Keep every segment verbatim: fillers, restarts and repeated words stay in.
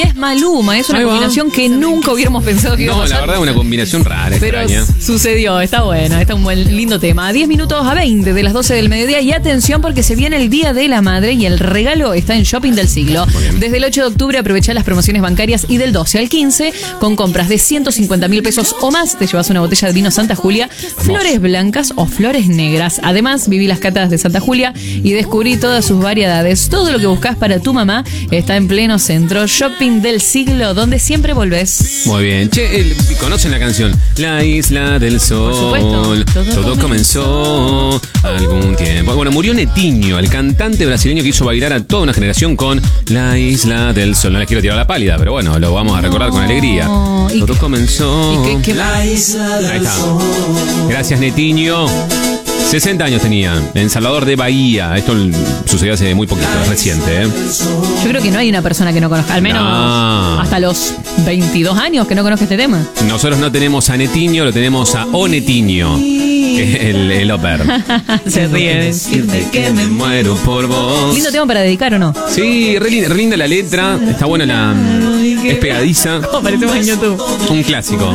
y es Maluma. Es una Ahí va. combinación que nunca hubiéramos pensado que iba a No, pasar. la verdad es una combinación rara, Pero extraña. sucedió, está bueno, está un buen lindo tema. diez minutos a veinte de las doce del mediodía y atención porque se viene el Día de la Madre y el regalo está en Shopping del Siglo. Desde el ocho de octubre aprovecha las promociones bancarias y del doce al quince con compras de ciento cincuenta mil pesos o más te llevas una botella de vino Santa Julia, flores blancas o flores negras. Además, viví las catas de Santa Julia y descubrí todas sus variedades. Todo lo que buscas para tu mamá está en pleno centro. Shopping del Siglo, donde siempre volvés. Muy bien. Che, el- ¿conocen la canción? La isla del sol. Por supuesto. Todo, Todo comenzó algún tiempo. Bueno, murió Netiño, el cantante brasileño que hizo bailar a toda una generación con La isla del sol. No les quiero tirar la pálida, pero bueno, lo vamos a recordar con alegría. ¿Y Todo qué- comenzó. ¿Y qué, qué La isla Ahí del está. sol. Gracias, Netiño. sesenta años tenía, en Salvador de Bahía. Esto l- sucedió hace muy poquito, es reciente, ¿eh? Yo creo que no hay una persona que no conozca, al menos No. hasta los veintidós años que no conozca este tema. Nosotros no tenemos a Netiño, lo tenemos a O Netiño, que es el, el óper. Se ríe de decirte Que me muero por vos. Lindo tema para dedicar, ¿o no? Sí, re linda, re linda la letra, está buena la... es pegadiza. Oh, parecemos en YouTube. Un clásico.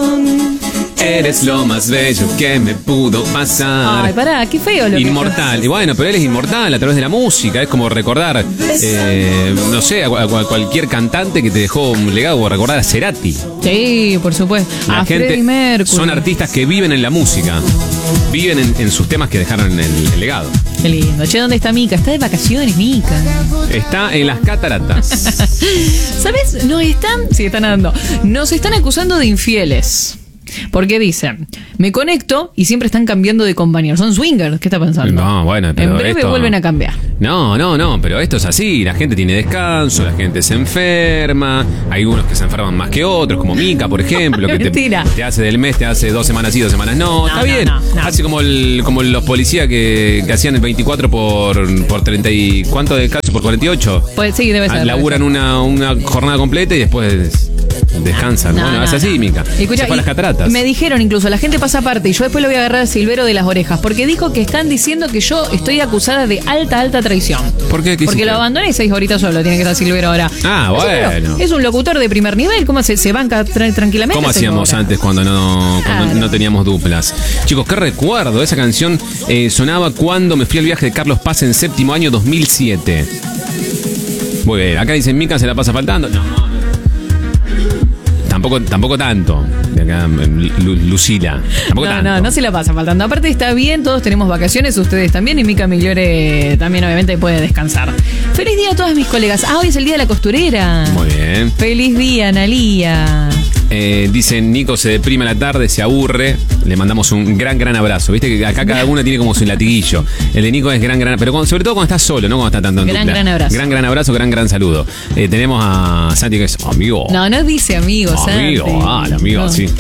Eres lo más bello que me pudo pasar. Ay, pará, qué feo lo que Inmortal. Y bueno, pero él es inmortal a través de la música. Es como recordar, eh, no sé, a, a cualquier cantante que te dejó un legado, o recordar a Cerati. Sí, por supuesto. La A gente Freddie Mercury. son artistas que viven en la música. Viven en, en sus temas que dejaron el, el legado. Qué lindo. Che, ¿dónde está Mica? Está de vacaciones, Mica. Está en las cataratas. ¿Sabes? Nos están... Sí, están andando. Nos están acusando de infieles. Porque dicen, me conecto y siempre están cambiando de compañero. Son swingers. ¿Qué está pensando? No, bueno, pero en breve esto- vuelven a cambiar. No, no, no, pero esto es así. La gente tiene descanso, la gente se enferma. Hay unos que se enferman más que otros, como Mica, por ejemplo, que te, Mentira. te hace del mes, te hace dos semanas sí, dos semanas no. No, Está no, bien. no, no. Hace como el, como los policías que, que hacían el veinticuatro por, por treinta y... ¿Cuánto de cacho? ¿Por cuarenta y ocho? Pues sí, debe ser. Ah, laburan una, una jornada completa y después descansan. No, bueno, no, es así, no. Mica. Escucha, Se fue a las y cataratas. me dijeron incluso, la gente pasa aparte y yo después lo voy a agarrar al silbero de las orejas, porque dijo que están diciendo que yo estoy acusada de alta, alta traición. ¿Por qué? ¿Qué Porque hiciste? lo abandoné seis horitas solo, tiene que estar silbero ahora. Ah, No sé, pero bueno. es un locutor de primer nivel, ¿cómo se, se banca tra- tranquilamente? ¿Cómo seis hacíamos horas? antes cuando no, cuando Claro. no teníamos duplas? Chicos, qué recuerdo. Esa canción eh, sonaba cuando me fui al viaje de Carlos Paz en séptimo año dos mil siete. Muy bien, acá dicen Mica se la pasa faltando. No, no. Tampoco, tampoco tanto. De acá, Lu- Lucila. Tampoco No, tanto. no, no se la pasa faltando. Aparte está bien, todos tenemos vacaciones, ustedes también, y Mica Migliore también obviamente puede descansar. Feliz día a todas mis colegas. Ah, hoy es el día de la costurera. Muy bien. Feliz día, Analía. Eh, dicen Nico se deprime a la tarde, se aburre. Le mandamos un gran, gran abrazo. Viste que acá cada uno tiene como su latiguillo. El de Nico es gran, gran. Pero cuando- sobre todo cuando está solo, no cuando está tanto en Gran, dupla. gran abrazo. Gran, gran abrazo, gran, gran saludo. Eh, tenemos a Santi que es amigo. No, no dice amigo, Amigo, Santi. ah, el amigo, No. sí.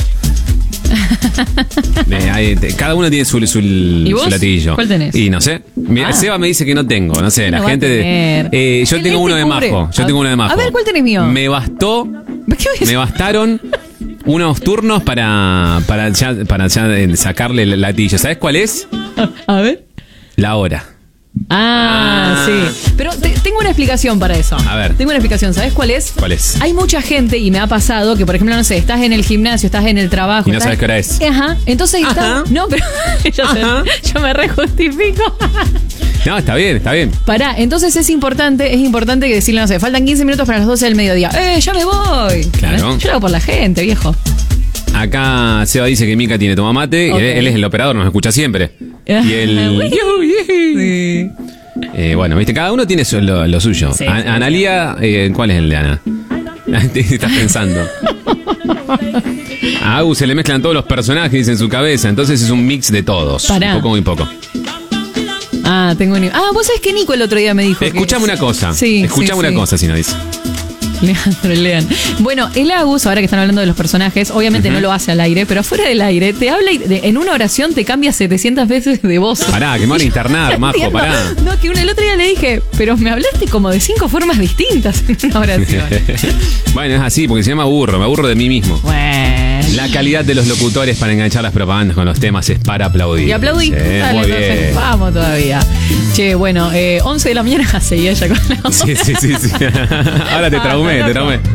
Eh, hay- te- cada uno tiene su, su, ¿Y vos? su latiguillo. ¿Cuál tenés? Y no sé. Mira, Ah. Seba me dice que no tengo. No sé, la No va a gente. de- tener. eh, yo El tengo este uno de cubre. Majo. Yo A- tengo uno de Majo. a ver, ¿cuál tenés mío? Me bastó. ¿Qué voy a Me bastaron unos turnos para, para, ya, para ya eh, sacarle el latillo. ¿Sabes cuál es? A ver. La hora. Ah, Ah. sí. Pero te- tengo una explicación para eso. A ver. Tengo una explicación. ¿Sabes cuál es? ¿Cuál es? Hay mucha gente, y me ha pasado, que por ejemplo, no sé, estás en el gimnasio, estás en el trabajo. Y no estás- sabes qué hora es. Ajá. Entonces estás. Ajá. No, pero yo, Ajá. sé, yo me rejustifico. No, está bien, está bien. Pará, entonces es importante, es importante que decirle, no sé, faltan quince minutos para las doce del mediodía. ¡Eh, ya me voy! Claro. Yo lo hago por la gente, viejo. Acá Seba dice que Mica tiene toma mate. Ok. Él, él es el operador, nos escucha siempre. Y él. Sí. Eh, bueno, viste, cada uno tiene su- lo, lo suyo. Sí, A- sí. Analía, eh, ¿cuál es el de Ana? Te estás pensando. A Agus se le mezclan todos los personajes en su cabeza, entonces es un mix de todos. Pará. Un poco muy poco. Ah, tengo un... Ah, vos sabés que Nico el otro día me dijo que- Escuchame una cosa. Sí, Escuchame sí, una sí. cosa si no dice. Leandro, lean. Bueno, el Agus, ahora que están hablando de los personajes, obviamente no lo hace al aire, pero fuera del aire, te habla y de- en una oración te cambia setecientas veces de voz. Pará, que me van a internar, majo, Entiendo. pará. No, que un- el otro día le dije, pero me hablaste como de cinco formas distintas en una oración. Bueno, es así, porque se llama aburro, me aburro de mí mismo. Bueno. La calidad de los locutores para enganchar las propagandas con los temas es para aplaudir. Y aplaudí. Sí, Dale, muy entonces, bien. vamos todavía. Che, bueno, eh, once de la mañana seguía ella con la Sí, sí, sí, sí. Ahora te traumé, te traumé.